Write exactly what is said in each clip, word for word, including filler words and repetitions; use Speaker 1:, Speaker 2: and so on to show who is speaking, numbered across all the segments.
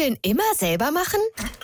Speaker 1: Windeln immer selber machen?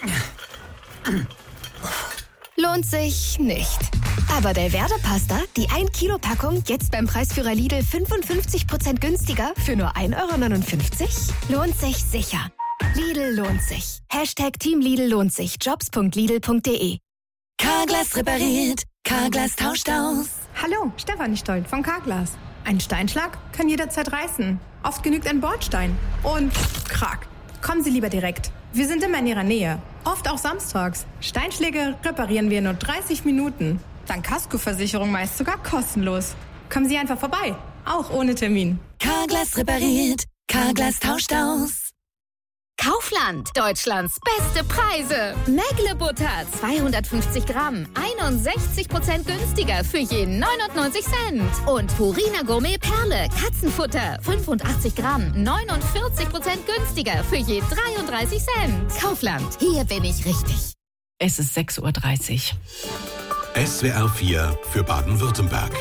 Speaker 1: Lohnt sich nicht. Aber Delverde-Pasta, die ein Kilo Packung, jetzt beim Preisführer Lidl fünfundfünfzig Prozent günstiger für nur ein Euro neunundfünfzig? Lohnt sich sicher. Lidl lohnt sich. Hashtag Team Lidl lohnt sich. Jobs punkt lidl punkt de.
Speaker 2: Carglass repariert. Carglass tauscht aus.
Speaker 3: Hallo, Stefanie Stoll von Carglass. Ein Steinschlag kann jederzeit reißen. Oft genügt ein Bordstein. Und krack. Kommen Sie lieber direkt. Wir sind immer in Ihrer Nähe. Oft auch samstags. Steinschläge reparieren wir in nur dreißig Minuten. Dank Kaskoversicherung meist sogar kostenlos. Kommen Sie einfach vorbei. Auch ohne Termin.
Speaker 2: Carglass repariert. Carglass tauscht aus.
Speaker 1: Kaufland, Deutschlands beste Preise. Mägle Butter, zweihundertfünfzig Gramm, einundsechzig Prozent günstiger für je neunundneunzig Cent. Und Purina Gourmet Perle, Katzenfutter, fünfundachtzig Gramm, neunundvierzig Prozent günstiger für je dreiunddreißig Cent. Kaufland, hier bin ich richtig.
Speaker 4: Es ist sechs Uhr dreißig.
Speaker 5: S W R vier für Baden-Württemberg.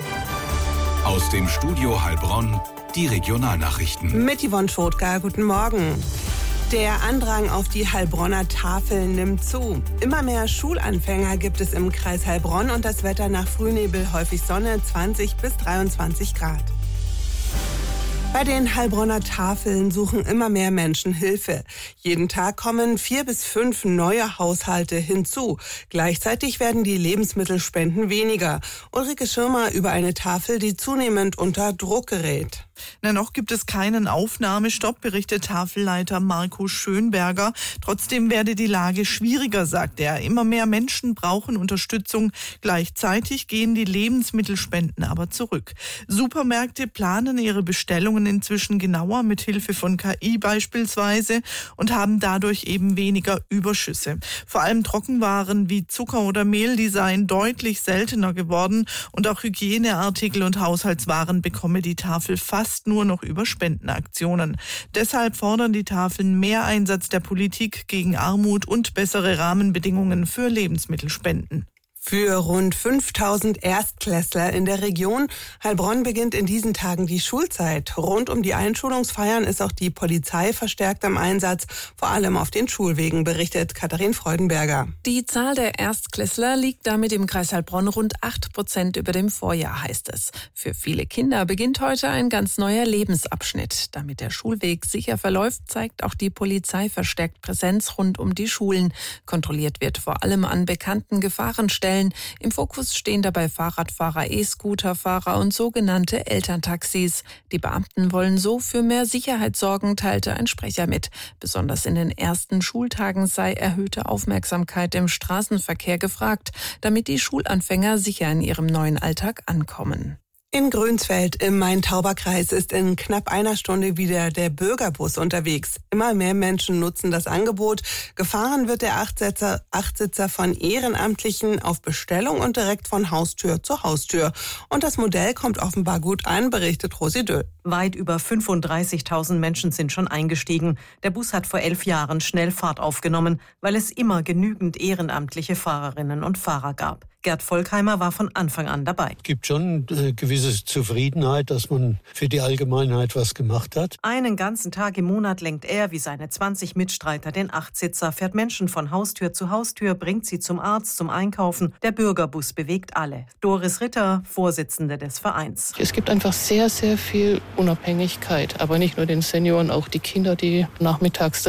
Speaker 5: Aus dem Studio Heilbronn, die Regionalnachrichten.
Speaker 6: Mit Yvonne Schotger, guten Morgen. Der Andrang auf die Heilbronner Tafeln nimmt zu. Immer mehr Schulanfänger gibt es im Kreis Heilbronn und das Wetter nach Frühnebel häufig Sonne, zwanzig bis dreiundzwanzig Grad. Bei den Heilbronner Tafeln suchen immer mehr Menschen Hilfe. Jeden Tag kommen vier bis fünf neue Haushalte hinzu. Gleichzeitig werden die Lebensmittelspenden weniger. Ulrike Schirmer über eine Tafel, die zunehmend unter Druck gerät.
Speaker 7: Na, noch gibt es keinen Aufnahmestopp, berichtet Tafelleiter Marco Schönberger. Trotzdem werde die Lage schwieriger, sagt er. Immer mehr Menschen brauchen Unterstützung. Gleichzeitig gehen die Lebensmittelspenden aber zurück. Supermärkte planen ihre Bestellungen inzwischen genauer, mit Hilfe von K I beispielsweise, und haben dadurch eben weniger Überschüsse. Vor allem Trockenwaren wie Zucker oder Mehl, die seien deutlich seltener geworden, und auch Hygieneartikel und Haushaltswaren bekomme die Tafel fast nur noch über Spendenaktionen. Deshalb fordern die Tafeln mehr Einsatz der Politik gegen Armut und bessere Rahmenbedingungen für Lebensmittelspenden.
Speaker 6: Für rund fünftausend Erstklässler in der Region Heilbronn beginnt in diesen Tagen die Schulzeit. Rund um die Einschulungsfeiern ist auch die Polizei verstärkt am Einsatz, vor allem auf den Schulwegen, berichtet Katharin Freudenberger.
Speaker 8: Die Zahl der Erstklässler liegt damit im Kreis Heilbronn rund acht Prozent über dem Vorjahr, heißt es. Für viele Kinder beginnt heute ein ganz neuer Lebensabschnitt. Damit der Schulweg sicher verläuft, zeigt auch die Polizei verstärkt Präsenz rund um die Schulen. Kontrolliert wird vor allem an bekannten Gefahrenstellen. Im Fokus stehen dabei Fahrradfahrer, E-Scooterfahrer und sogenannte Elterntaxis. Die Beamten wollen so für mehr Sicherheit sorgen, teilte ein Sprecher mit. Besonders in den ersten Schultagen sei erhöhte Aufmerksamkeit im Straßenverkehr gefragt, damit die Schulanfänger sicher in ihrem neuen Alltag ankommen.
Speaker 6: In Grünsfeld im Main-Tauber-Kreis ist in knapp einer Stunde wieder der Bürgerbus unterwegs. Immer mehr Menschen nutzen das Angebot. Gefahren wird der Achtsitzer, Achtsitzer von Ehrenamtlichen auf Bestellung und direkt von Haustür zu Haustür. Und das Modell kommt offenbar gut an, berichtet Rosi Döll.
Speaker 9: Weit über fünfunddreißigtausend Menschen sind schon eingestiegen. Der Bus hat vor elf Jahren schnell Fahrt aufgenommen, weil es immer genügend ehrenamtliche Fahrerinnen und Fahrer gab. Gerd Volkheimer war von Anfang an dabei.
Speaker 10: Es gibt schon eine gewisse Zufriedenheit, dass man für die Allgemeinheit was gemacht hat.
Speaker 9: Einen ganzen Tag im Monat lenkt er wie seine zwanzig Mitstreiter den Achtsitzer, fährt Menschen von Haustür zu Haustür, bringt sie zum Arzt, zum Einkaufen. Der Bürgerbus bewegt alle. Doris Ritter, Vorsitzende des Vereins.
Speaker 11: Es gibt einfach sehr, sehr viel Unabhängigkeit, aber nicht nur den Senioren, auch die Kinder, die nachmittags